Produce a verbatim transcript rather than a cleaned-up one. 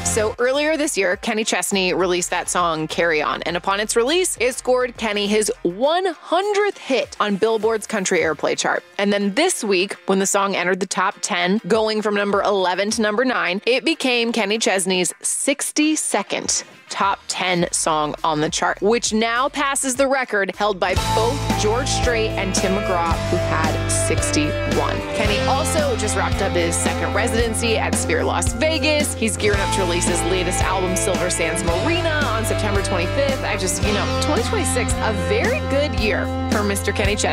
So earlier this year, Kenny Chesney released that song, Carry On. And upon its release, it scored Kenny his one hundredth hit on Billboard's country airplay chart. And then this week, when the song entered the top ten, going from number eleven to number nine, it became Kenny Chesney's sixty-second top ten song on the chart, which now passes the record held by both George Strait and Tim McGraw, who had sixty-one. Kenny also just wrapped up his second residency at Sphere Las Vegas. He's gearing up to release his latest album, Silver Sands Marina, on September twenty-fifth. I just, you know, twenty twenty-six, a very good year for Mister Kenny Chesney.